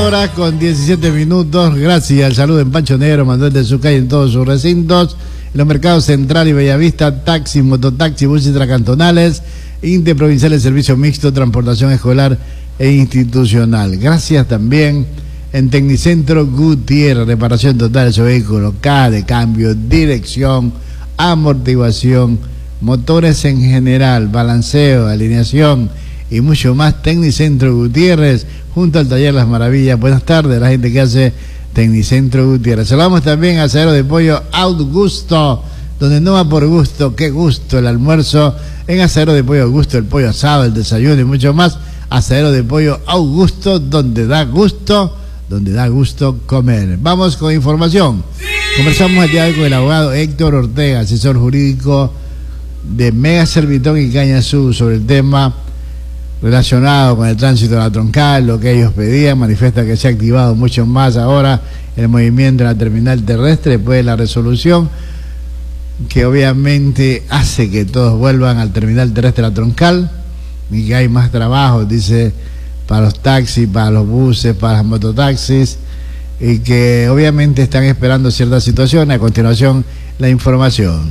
horas con 17 minutos. Gracias al saludo en Pancho Negro, Manuel de Sucay en todos sus recintos. En los mercados Central y Bellavista, taxi, mototaxi, buses intracantonales, interprovinciales, servicio mixto, transportación escolar e institucional. Gracias también en Tecnicentro Gutiérrez, reparación total de su vehículo, caja de cambio, dirección, amortiguación, motores en general, balanceo, alineación y mucho más. Tecnicentro Gutiérrez, junto al taller Las Maravillas. Buenas tardes a la gente que hace Tecnicentro Gutiérrez. Saludamos también a Asadero de Pollo Augusto, donde no va por gusto, qué gusto el almuerzo. En Asadero de Pollo Augusto, el pollo asado, el desayuno y mucho más. Asadero de Pollo Augusto, donde da gusto comer. Vamos con información. Conversamos el día de hoy con el abogado Héctor Ortega, asesor jurídico de Mega Servitón y Caña Sur, sobre el tema relacionado con el tránsito de la troncal, lo que ellos pedían. Manifiesta que se ha activado mucho más ahora el movimiento en la terminal terrestre después de la resolución que obviamente hace que todos vuelvan al terminal terrestre de la troncal, y que hay más trabajo, dice, para los taxis, para los buses, para los mototaxis, y que obviamente están esperando ciertas situaciones. A continuación, la información.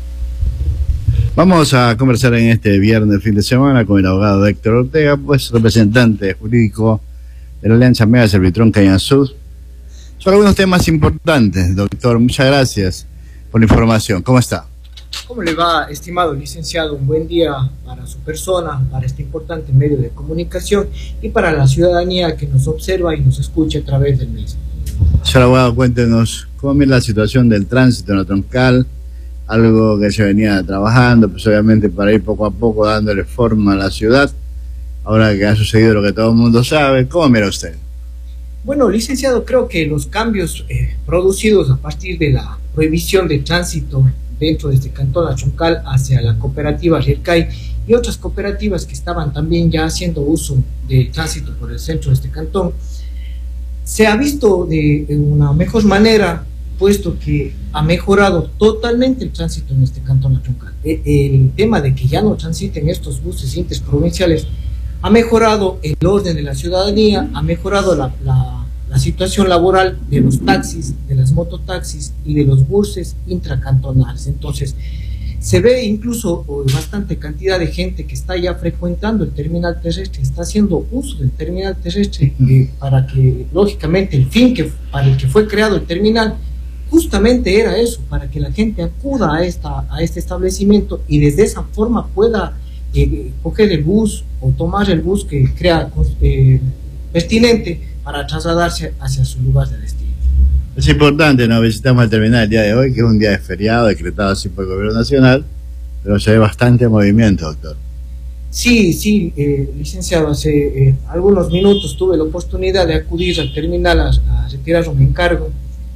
Vamos a conversar en este viernes, fin de semana, con el abogado Héctor Ortega, pues representante jurídico de la Alianza Mega Servitrón Caña Sur, sobre algunos temas importantes. Doctor, muchas gracias por la información. ¿Cómo está? ¿Cómo le va, estimado licenciado? Un buen día para su persona, para este importante medio de comunicación y para la ciudadanía que nos observa y nos escucha a través del mismo. Señor abogado, cuéntenos cómo es la situación del tránsito en la troncal, algo que se venía trabajando, pues obviamente para ir poco a poco dándole forma a la ciudad, ahora que ha sucedido lo que todo el mundo sabe. ¿Cómo mira usted? Bueno, licenciado, creo que los cambios producidos a partir de la prohibición de tránsito dentro de este cantón La Troncal hacia la cooperativa Rircay y otras cooperativas que estaban también ya haciendo uso del tránsito por el centro de este cantón, se ha visto de una mejor manera, puesto que ha mejorado totalmente el tránsito en este cantón La Troncal. El tema de que ya no transiten estos buses interprovinciales ha mejorado el orden de la ciudadanía, ha mejorado la situación laboral de los taxis, de las mototaxis y de los buses intracantonales. Entonces, se ve incluso bastante cantidad de gente que está ya frecuentando el terminal terrestre, está haciendo uso del terminal terrestre, para que, lógicamente, el fin para el que fue creado el terminal justamente era eso, para que la gente acuda a este establecimiento y desde esa forma pueda coger el bus o tomar el bus que crea pertinente para trasladarse hacia su lugar de destino. Es importante, ¿no? Visitamos el terminal el día de hoy, que es un día de feriado decretado así por el gobierno nacional, pero se ve bastante movimiento, doctor. Sí, licenciado, hace algunos minutos tuve la oportunidad de acudir al terminal a retirar un encargo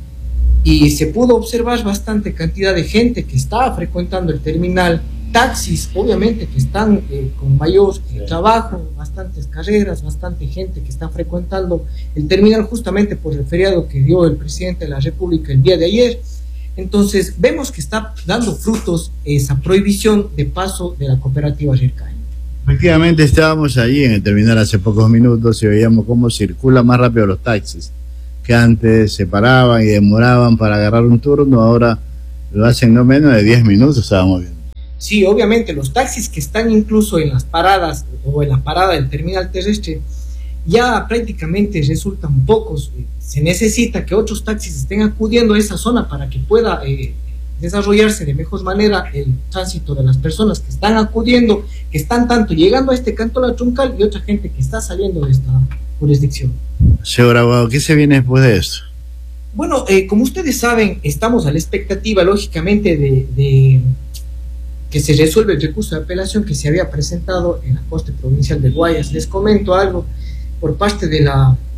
y se pudo observar bastante cantidad de gente que está frecuentando el terminal, taxis obviamente que están con mayor trabajo, bastantes carreras, bastante gente que está frecuentando el terminal justamente por el feriado que dio el presidente de la República el día de ayer. Entonces vemos que está dando frutos esa prohibición de paso de la cooperativa Rircay. Efectivamente, estábamos allí en el terminal hace pocos minutos y veíamos cómo circulan más rápido los taxis, que antes se paraban y demoraban para agarrar un turno, ahora lo hacen no menos de 10 minutos, estábamos viendo. Sí, obviamente los taxis que están incluso en las paradas o en la parada del terminal terrestre ya prácticamente resultan pocos. Se necesita que otros taxis estén acudiendo a esa zona para que pueda desarrollarse de mejor manera el tránsito de las personas que están acudiendo, que están tanto llegando a este cantón La Troncal y otra gente que está saliendo de esta jurisdicción. Señor abogado, ¿qué se viene después de esto? Bueno, como ustedes saben, estamos a la expectativa lógicamente de que se resuelve el recurso de apelación que se había presentado en la Corte Provincial de Guayas. Les comento algo, por parte de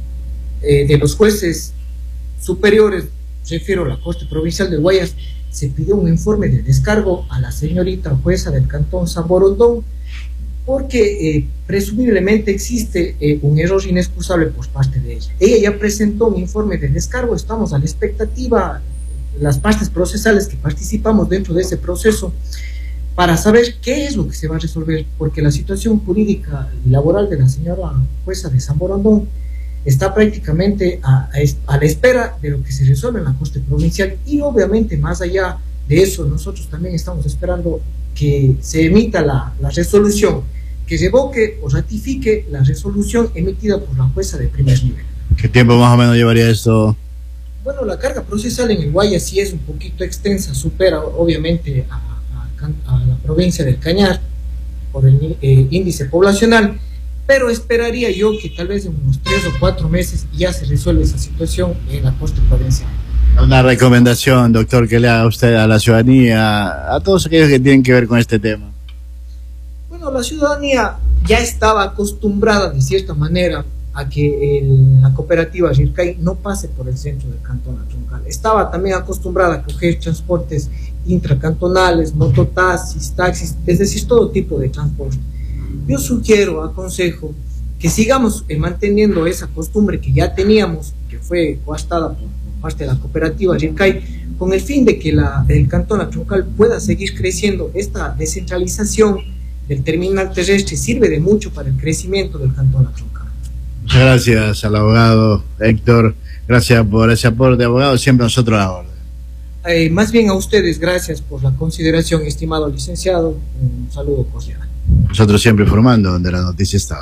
los jueces superiores, refiero a la Corte Provincial de Guayas, se pidió un informe de descargo a la señorita jueza del cantón San Borondón, porque presumiblemente existe un error inexcusable por parte de ella. Ella ya presentó un informe de descargo, estamos a la expectativa, las partes procesales que participamos dentro de ese proceso, para saber qué es lo que se va a resolver, porque la situación jurídica y laboral de la señora jueza de San Borondón está prácticamente a la espera de lo que se resuelve en la Corte Provincial, y obviamente más allá de eso nosotros también estamos esperando que se emita la resolución, que revoque o ratifique la resolución emitida por la jueza de primer nivel. ¿Qué tiempo más o menos llevaría esto? Bueno, la carga procesal en el Guayas sí es un poquito extensa, supera obviamente a la provincia del Cañar por el índice poblacional, pero esperaría yo que tal vez en unos 3 o 4 meses ya se resuelve esa situación en la Corte Provincial. Una recomendación, doctor, que le haga usted a la ciudadanía, a todos aquellos que tienen que ver con este tema. Bueno, la ciudadanía ya estaba acostumbrada de cierta manera a que la cooperativa Rircay no pase por el centro del cantón Achuncal. Estaba también acostumbrada a coger transportes intracantonales, mototaxis, taxis, es decir, todo tipo de transporte. Yo sugiero, aconsejo, que sigamos manteniendo esa costumbre que ya teníamos, que fue coartada por parte de la cooperativa Rircay, con el fin de que el cantón Achuncal pueda seguir creciendo. Esta descentralización del terminal terrestre sirve de mucho para el crecimiento del cantón Achuncal. Muchas gracias al abogado Héctor, gracias por ese aporte, abogado, siempre nosotros a la orden. Más bien a ustedes, gracias por la consideración, estimado licenciado, un saludo cordial. Nosotros siempre informando donde la noticia está.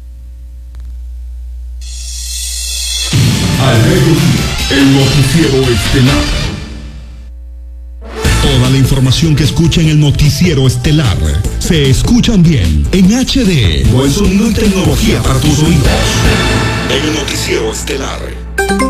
Al mediodía, el noticiero estelar. Toda la información que escucha en el noticiero estelar se escuchan bien en HD. Buen sonido y tecnología para tus oídos. En el noticiero estelar.